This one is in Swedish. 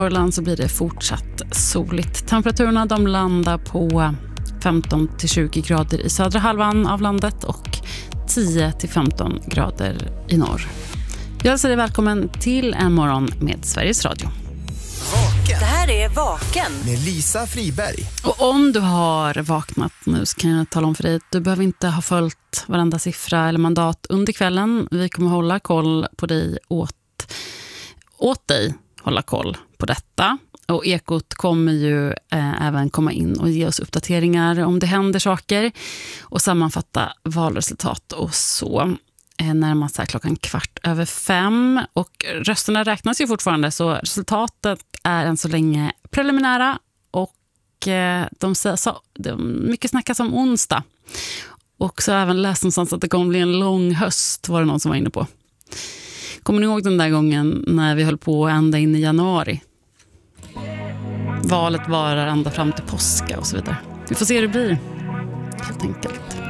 Norrland så blir det fortsatt soligt. Temperaturerna de landar på 15-20 grader i södra halvan av landet och 10-15 grader i norr. Jag säger välkommen till en morgon med Sveriges Radio. Vaken. Det här är Vaken Med Lisa Friberg. Och om du har vaknat nu så kan jag tala om för dig att du behöver inte ha följt varenda siffra eller mandat under kvällen. Vi kommer hålla koll på dig åt dig. Hålla koll på detta. Och Ekot kommer ju även komma in och ge oss uppdateringar om det händer saker och sammanfatta valresultat och så. Närmast här 5:15 och rösterna räknas ju fortfarande så resultatet är än så länge preliminära och mycket snackas om onsdag. Och så även läst någonstans att det kommer bli en lång höst, var det någon som var inne på. Kommer ni ihåg den där gången när vi höll på ända in i januari? Valet varar ända fram till påska och så vidare. Vi får se hur det blir, helt enkelt.